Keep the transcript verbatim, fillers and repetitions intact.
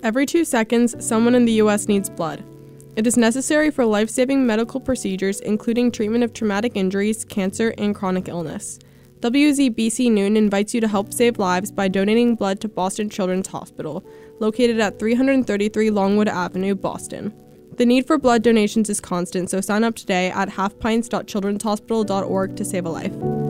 Every two seconds, someone in the U S needs blood. It is necessary for life-saving medical procedures, including treatment of traumatic injuries, cancer, and chronic illness. W Z B C Newton invites you to help save lives by donating blood to Boston Children's Hospital, located at three thirty-three Longwood Avenue, Boston. The need for blood donations is constant, so sign up today at half pints dot children's hospital dot org to save a life.